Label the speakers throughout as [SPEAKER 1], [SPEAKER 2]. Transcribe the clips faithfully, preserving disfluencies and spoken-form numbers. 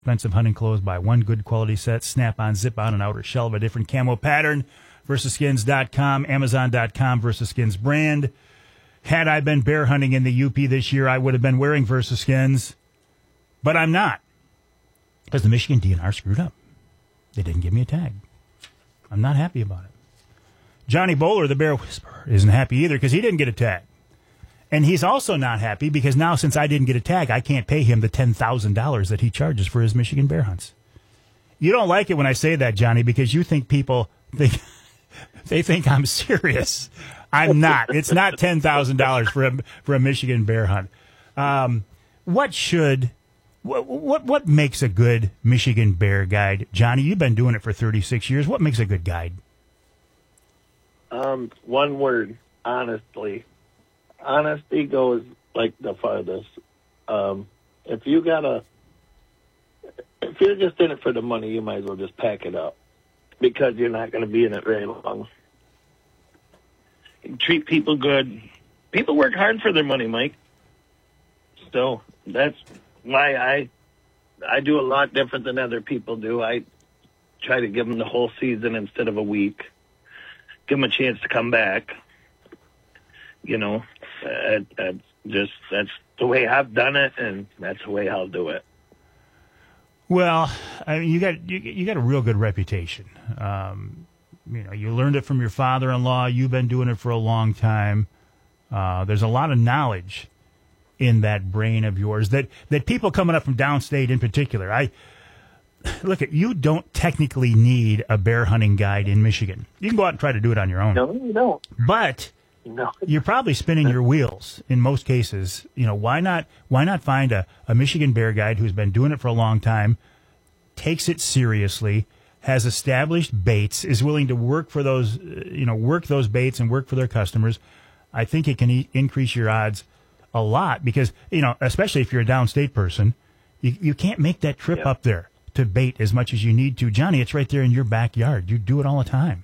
[SPEAKER 1] expensive hunting clothes, buy one good quality set, snap-on, zip-on, and outer shell of a different camo pattern. versus skins dot com, amazon dot com, Versus Skins brand. Had I been bear hunting in the U P this year, I would have been wearing Versus Skins, but I'm not, because the Michigan D N R screwed up. They didn't give me a tag. I'm not happy about it. Johnny Bowler, the Bear Whisperer, isn't happy either because he didn't get a tag. And he's also not happy because now, since I didn't get a tag, I can't pay him the ten thousand dollars that he charges for his Michigan bear hunts. You don't like it when I say that, Johnny, because you think people think they think I'm serious. I'm not. It's not ten thousand dollars for a, for a Michigan bear hunt. Um, what should, what, what, what makes a good Michigan bear guide? Johnny, you've been doing it for thirty-six years. What makes a good guide?
[SPEAKER 2] Um, one word, honestly. Honesty goes like the farthest. Um, if you gotta, if you're just in it for the money, you might as well just pack it up, because you're not going to be in it very long. Treat people good. People work hard for their money, Mike. So that's why I, I do a lot different than other people do. I try to give them the whole season instead of a week. Give them a chance to come back. You know, uh, that's just that's the way I've done it, and that's the way I'll do it.
[SPEAKER 1] Well, I mean, you got you, you got a real good reputation. Um, you know, you learned it from your father-in-law. You've been doing it for a long time. Uh, there's a lot of knowledge in that brain of yours that that people coming up from downstate, in particular. I look at you. Don't technically need a bear hunting guide in Michigan. You can go out and try to do it on your own.
[SPEAKER 2] No, you don't.
[SPEAKER 1] But
[SPEAKER 2] no.
[SPEAKER 1] You're probably spinning your wheels in most cases. You know, why not why not find a, a Michigan bear guide who's been doing it for a long time, takes it seriously, has established baits, is willing to work for those, you know, work those baits and work for their customers. I think it can e- increase your odds a lot because, you know, especially if you're a downstate person, you, you can't make that trip
[SPEAKER 2] yep.
[SPEAKER 1] up there to bait as much as you need to. Johnny, it's right there in your backyard. You do it all the time.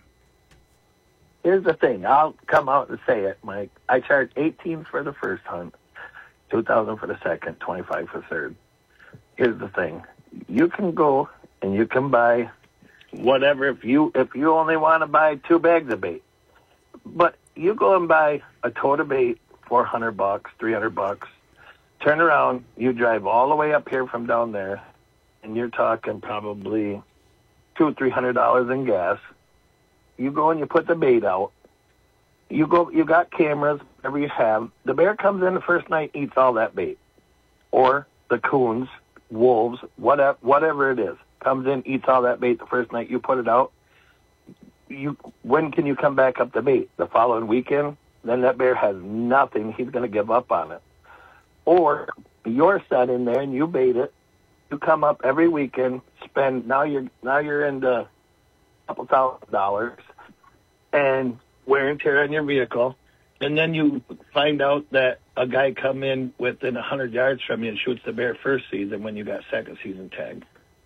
[SPEAKER 2] Here's the thing. I'll come out and say it, Mike. I charge eighteen for the first hunt, two thousand for the second, twenty-five for the third. Here's the thing. You can go and you can buy whatever if you if you only want to buy two bags of bait. But you go and buy a tote of bait, four hundred bucks, three hundred bucks. Turn around, you drive all the way up here from down there, and you're talking probably two or three hundred dollars in gas. You go and you put the bait out. You go. You got cameras, whatever you have. The bear comes in the first night, eats all that bait, or the coons, wolves, whatever, whatever it is, comes in, eats all that bait the first night you put it out. You, when can you come back up the bait? The following weekend? Then that bear has nothing. He's going to give up on it. Or you're set in there and you bait it. You come up every weekend, spend now you're now you're into a couple thousand dollars and wear and tear on your vehicle, and then you find out that a guy come in within a hundred yards from you and shoots the bear first season when you got second season tag.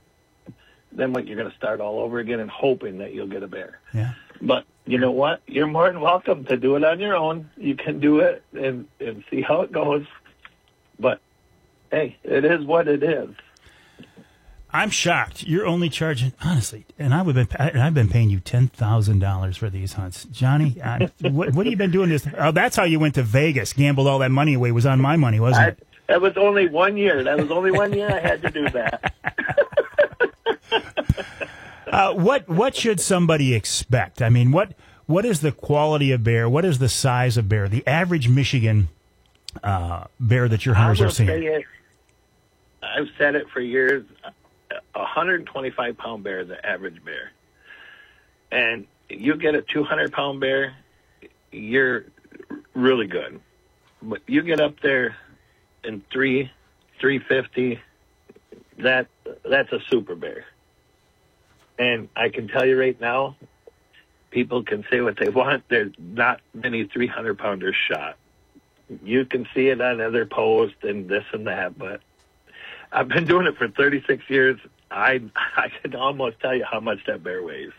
[SPEAKER 2] Then what, you're going to start all over again and hoping that you'll get a bear.
[SPEAKER 1] Yeah.
[SPEAKER 2] But you know what? You're more than welcome to do it on your own. You can do it and, and see how it goes. But hey, it is what it is.
[SPEAKER 1] I'm shocked. You're only charging, honestly, and I would been, and I've been paying you ten thousand dollars for these hunts, Johnny. I, what, what have you been doing this? Oh, that's how you went to Vegas, gambled all that money away. Was on my money, wasn't
[SPEAKER 2] I,
[SPEAKER 1] it?
[SPEAKER 2] That was only one year. That was only one year I had to do that.
[SPEAKER 1] uh, what what should somebody expect? I mean, what what is the quality of bear? What is the size of bear? The average Michigan uh, bear that your hunters are seeing.
[SPEAKER 2] It, I've said it for years. A one hundred twenty-five pound bear is the average bear. And you get a two hundred pound bear, you're really good. But you get up there in three, three fifty, that that's a super bear. And I can tell you right now, people can say what they want. There's not many three hundred pounders shot. You can see it on other posts and this and that, but I've been doing it for thirty-six years. I I can almost tell you how much that bear weighs.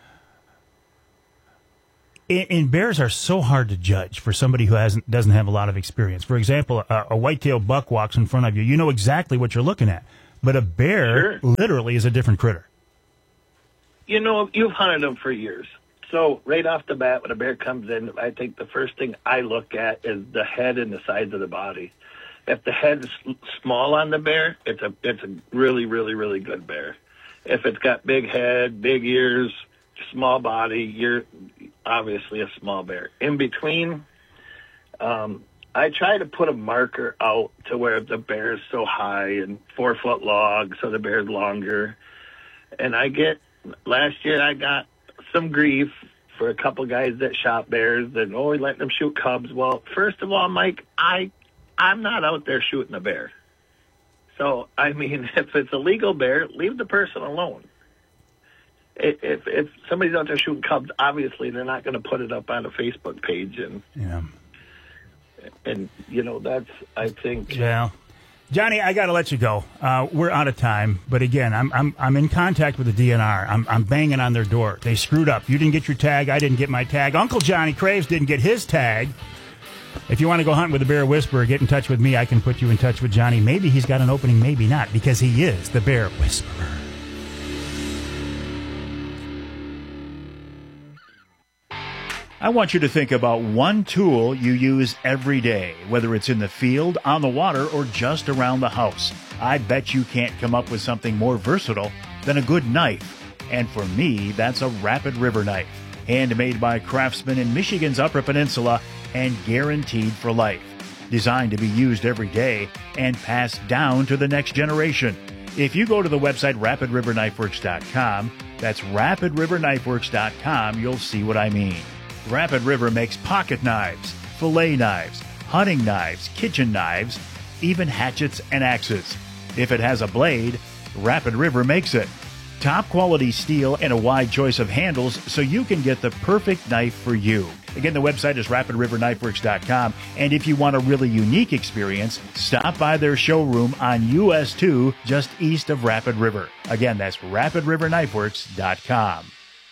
[SPEAKER 1] And, and bears are so hard to judge for somebody who hasn't doesn't have a lot of experience. For example, a, a whitetail buck walks in front of you. You know exactly what you're looking at. But a bear
[SPEAKER 2] Sure.
[SPEAKER 1] literally is a different critter.
[SPEAKER 2] You know, you've hunted them for years. So right off the bat, when a bear comes in, I think the first thing I look at is the head and the size of the body. If the head's small on the bear, it's a it's a really, really, really good bear. If it's got big head, big ears, small body, you're obviously a small bear. In between, um, I try to put a marker out to where the bear is so high and four foot long, so the bear's longer. And I get, last year I got some grief for a couple guys that shot bears and, oh, we letting them shoot cubs. Well, first of all, Mike, I, I'm not out there shooting a bear. So, I mean, if it's a legal bear, leave the person alone. If if somebody's out there shooting cubs, obviously they're not going to put it up on a Facebook page. And,
[SPEAKER 1] Yeah.
[SPEAKER 2] and you know, that's, I think...
[SPEAKER 1] Yeah. Johnny, I got to let you go. Uh, we're out of time. But again, I'm I'm I'm in contact with the D N R. I'm I'm banging on their door. They screwed up. You didn't get your tag. I didn't get my tag. Uncle Johnny Craves didn't get his tag. If you want to go hunt with the Bear Whisperer, get in touch with me. I can put you in touch with Johnny. Maybe he's got an opening, maybe not, because he is the Bear Whisperer. I want you to think about one tool you use every day, whether it's in the field, on the water, or just around the house. I bet you can't come up with something more versatile than a good knife. And for me, that's a Rapid River knife. Handmade by craftsmen in Michigan's Upper Peninsula and guaranteed for life. Designed to be used every day and passed down to the next generation. If you go to the website rapid river knife works dot com, that's rapid river knife works dot com, you'll see what I mean. Rapid River makes pocket knives, fillet knives, hunting knives, kitchen knives, even hatchets and axes. If it has a blade, Rapid River makes it. Top quality steel and a wide choice of handles so you can get the perfect knife for you. Again, the website is rapid river knife works dot com, and if you want a really unique experience, stop by their showroom on U S two just east of Rapid River. Again, that's rapid river knife works dot com.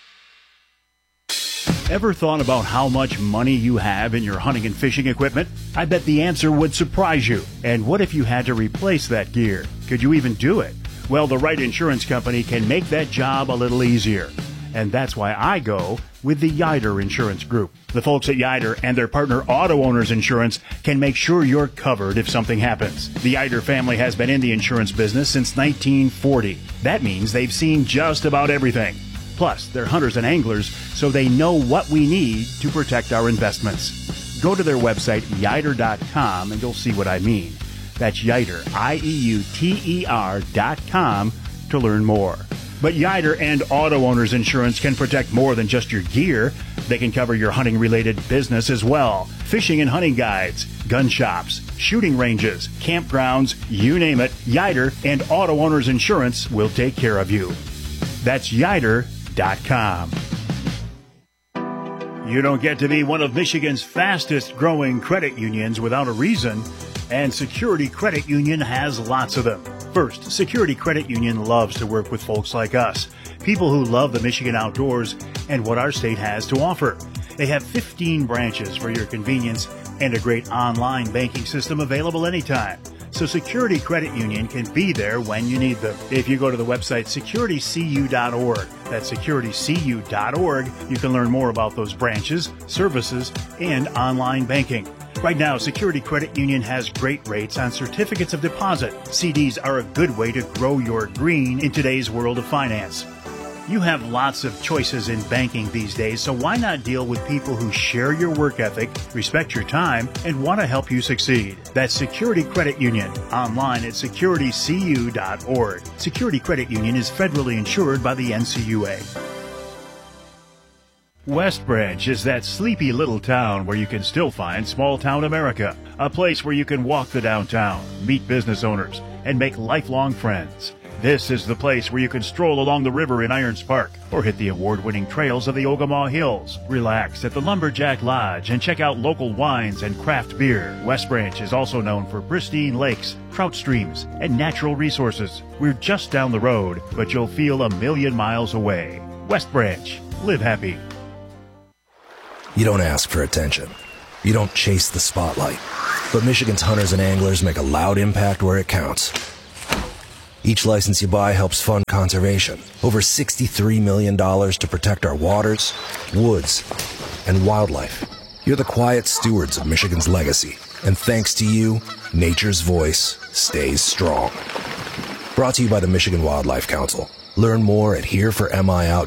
[SPEAKER 1] Ever thought about how much money you have in your hunting and fishing equipment? I bet the answer would surprise you. And what if you had to replace that gear? Could you even do it? Well, the right insurance company can make that job a little easier. And that's why I go with the Yider Insurance Group. The folks at Yider and their partner Auto Owners Insurance can make sure you're covered if something happens. The Yider family has been in the insurance business since nineteen forty. That means they've seen just about everything. Plus, they're hunters and anglers, so they know what we need to protect our investments. Go to their website, yider dot com, and you'll see what I mean. That's Yider, I E U T E R dot com, to learn more. But Yider and Auto Owners Insurance can protect more than just your gear. They can cover your hunting-related business as well. Fishing and hunting guides, gun shops, shooting ranges, campgrounds, you name it, Yider and Auto Owners Insurance will take care of you. That's yider dot com. You don't get to be one of Michigan's fastest growing credit unions without a reason, and Security Credit Union has lots of them. First, Security Credit Union loves to work with folks like us, people who love the Michigan outdoors and what our state has to offer. They have fifteen branches for your convenience and a great online banking system available anytime. So Security Credit Union can be there when you need them. If you go to the website security c u dot org, that's security c u dot org, you can learn more about those branches, services, and online banking. Right now, Security Credit Union has great rates on certificates of deposit. C Ds are a good way to grow your green in today's world of finance. You have lots of choices in banking these days, so why not deal with people who share your work ethic, respect your time, and want to help you succeed? That's Security Credit Union, online at security c u dot org. Security Credit Union is federally insured by the N C U A. West Branch is that sleepy little town where you can still find small town America, a place where you can walk the downtown, meet business owners, and make lifelong friends. This is the place where you can stroll along the river in Irons Park or hit the award-winning trails of the Ogemaw Hills, relax at the Lumberjack Lodge, and check out local wines and craft beer. West Branch is also known for pristine lakes, trout streams, and natural resources. We're just down the road, but you'll feel a million miles away. West Branch. Live happy.
[SPEAKER 3] You don't ask for attention. You don't chase the spotlight. But Michigan's hunters and anglers make a loud impact where it counts. Each license you buy helps fund conservation. Over sixty-three million dollars to protect our waters, woods, and wildlife. You're the quiet stewards of Michigan's legacy. And thanks to you, nature's voice stays strong. Brought to you by the Michigan Wildlife Council. Learn more at here for M I out